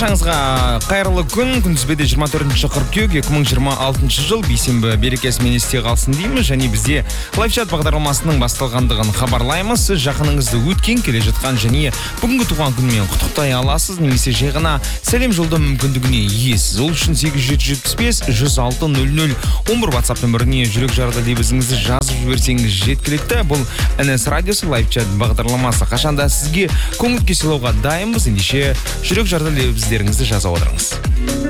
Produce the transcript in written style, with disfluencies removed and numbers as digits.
Таңызға қайырлы күн, күнтізбеде 24 қыркүйек 2026 жыл бейсенбі берекесімен есте қалсын дейміз, және бізде лайфчат бағдарламасының басталғандығын хабарлаймыз. Сіз жақыныңызды өткен келе жатқан және бүгінгі туған күнмен құттықтай аласыз, немесе жай ғана сәлем жолдау мүмкіндігіне иесіз. Ол үшін 8775-106-00-11 WhatsApp нөміріне жүрек жарды лебізіңізді жазып жіберсеңіз жеткілікті. Бұл NS радиосы лайфчат бағдарламасы. Қашанда сізге көңіл күй сыйлауға дайынбыз, ендеше жүрек жарды лебіздеріңізді жаза отырыңыз.